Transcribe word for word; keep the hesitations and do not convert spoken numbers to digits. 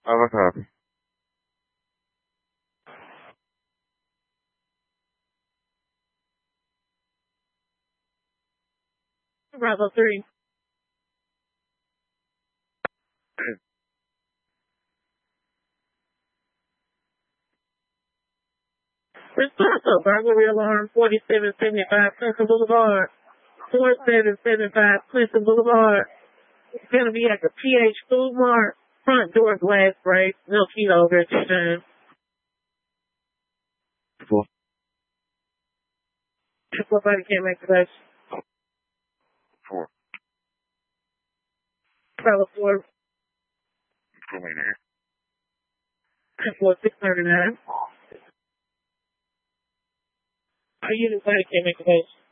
Have a copy. Bravo three. Response to burglary alarm forty-seven seventy-five Clinton Boulevard. forty-seven seventy-five Clinton Boulevard. It's going to be at the P H Food Mart. Front door glass break. No key over at this time. Four. Somebody can't make the best. Four. Bravo four. Come in here. Four six thirty-nine. Are you the can't make the best?